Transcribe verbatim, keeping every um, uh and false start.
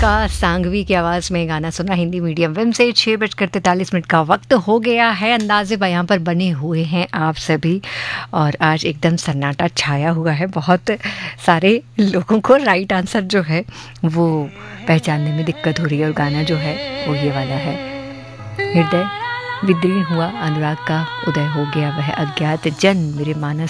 का सांघवी की आवाज़ में गाना सुना हिंदी मीडियम फिल्म से। छः बजकर तैंतालीस मिनट का वक्त हो गया है। अंदाज़े बयां पर बने हुए हैं आप सभी, और आज एकदम सन्नाटा छाया हुआ है। बहुत सारे लोगों को राइट आंसर जो है वो पहचानने में दिक्कत हो रही है, और गाना जो है वो ये वाला है। हृदय विदीर्ण हुआ अनुराग का उदय हो गया, वह अज्ञात जन मेरे मानस